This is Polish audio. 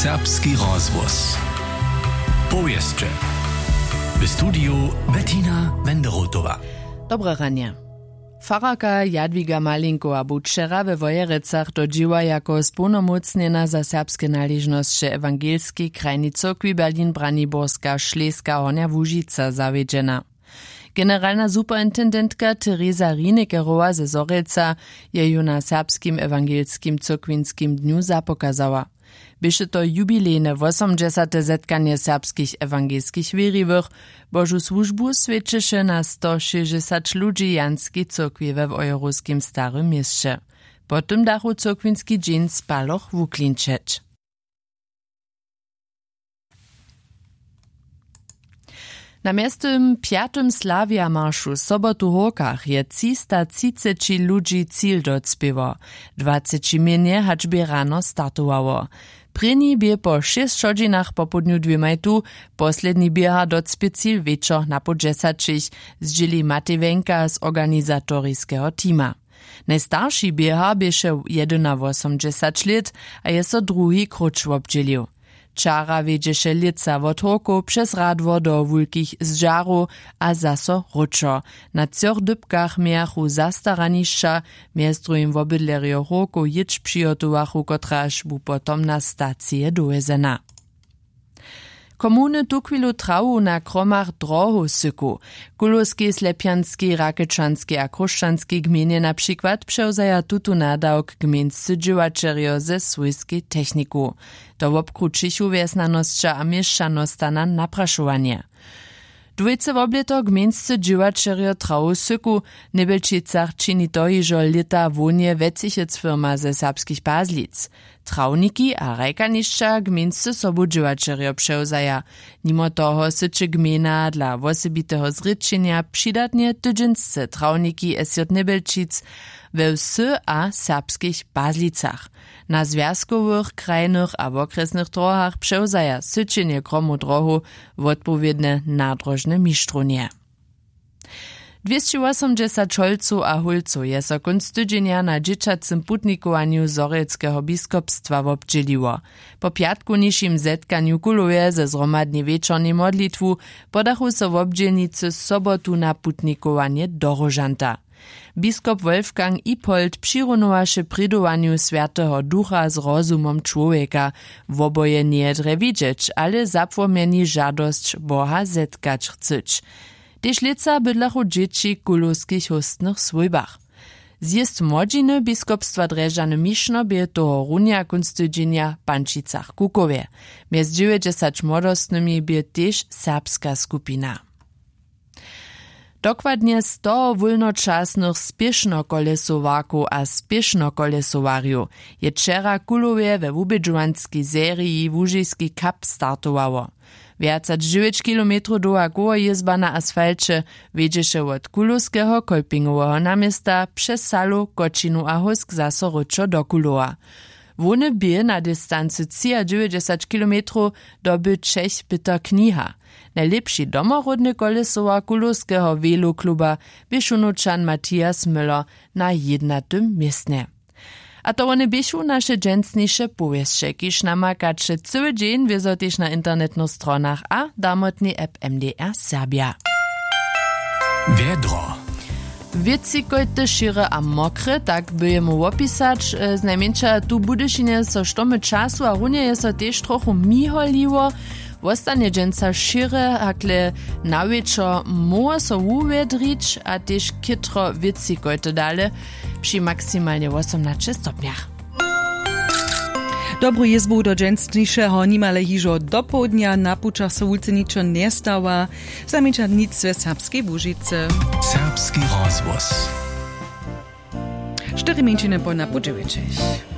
Serbski rozhłos. Powieszcze. W studiu Bettina Wenderotowa. Dobre ranie. Faraka Jadwiga Malinkowa bu wczera we Wojerecach dodziła jako spunomocnjena za serbskie należności ewangelskiej krajni Cokwi Berlin-Braniborska Szleska Hornia Łužica zawiedziena. Generalna superintendentka Teresa Rinekerowa ze Zoreca je ju na serbskim ewangelskim cokwinskim dniu zapokazała. Byše to jubilejne 80. zetkanie serbskich ewangelskich wierliwych, Bożu służbu świadczyše na 160 ludzi Janskiej Cokwi we Wojoruskim Starym Mieście. Po tym dachu cokwiński dzień spaloch wuklinczeć. Na miastym 5. Slavia Marszu sobotu Horkach je 330 ludzi cíl docpiewa. 20 mienie haczby rano startowało. Prynni bie po 6 hodzinach popodniu 2 majtu, posledni bieha docpie cíl wieczor na po 10, zdzieli Matejwenka z organizatorskiego tima. Najstarszy bieha bieše 81 lat, a je so drugi krucz obdzielił. Čara wiedzeše lica wot Horku przez radwo do wulkich zżaru, a zaso ruczo. Na cioch dybkach miachu zastaranišća, miestrujem w obydlerio Horku jicz przyjotowachu, kotraž bu potom na stację dovezena. Komuny tukwilu trawu na kromach drohu syku. Kulowskie, Slepianskie, Rakečanskie a Kruščanske gminie na przykład przewzaja tutu nadawk gmienscy dźiwačerjo ze swojskiej techniku. To wobkručichu wjesnanosća a mieszczanosta na napraszowanie. Dwójce wobleto gmienscy dźiwačerjo trawu syku Nebelčicach čini to iżo lita wonie wecichec firma ze serbskich Pazlic. Trawniki a rajkanišća gmienscy sobu dźiwačerjo przewzaja. Mimo toho syče gmina dla wosebitego zryczenia przydatnie tydziensce trawniki esjot Nebelčic we wsy a serbskich Pazlicach. Na związkowych, krajnych a okresnych drogach przewzaja syczenie kromu drohu odpowiedne nadrożne mistrzunie. 280 holców a hulców je so kunc tydzienia na dzieciacym putnikowaniu Zoreckiego biskupstwa obdzieliło. Po piatku niższym zetkaniu kuluje ze zromadnie wieczornej modlitwu podachu so w obdzielnicy sobotu na putnikowanie do Rożanta. Biskup Wolfgang Ipold přirunowaše pridowaniu Świętego Ducha z rozumom człowieka. W oboje nie dre widzieć, ale zapłomieni żadość Boha zetkać chceć. Tež lica bydlachu dzieci kulowskich hostnych swójbach. Zjezd młodziny biskupstwa Dreżany Miszno bie toho runia kunstydzienia Pančicach Kukowie. Miez 90 młodostnymi bie tež serbska skupina. Dokładnie 100 wolnoczasnych spiesznokolesowaków a spiesznokolesowariów je wczera kulowie we wubydżuanskiej serii Łužický Cup startowało. Więcej 9 km długa koło jezba na asfalcie wiedzieše od kulowskiego kolpingowego namiesta przez Salu, Kočinu a Husk zaso ryczo do Kulowa. Wone bie na dystancy 90 km doby Czech Peter Kniha. Najlepszy domorodny kolesowa kulowskiego velokluba Biszunuczan Matthias Müller na 1. miejsce. A to one biešu naše dženstniše powieszcze, kiż namakače cały dzień wiezo też na internetnych stronach a damotny app MDR Serbia. Wiedro. Wiecikojte šire a mokre, tak by jemu opisać. Znajmniejsza tu budyšinie so štomy czasu, a runie je so też trochu miholiło. Wostanie dżęca šire, hakle na wieczor może so uwiedrić, a też kitro wiecikojte dale przy maksymalnie 18 stopniach. Dobru jezbu do dżęstnišeho nimale hižo do południa na pučach so wulce ničo nie stała. Zamieča nic we Serbskiej Łužice. Serbski rozhłos. 4 minčiny po na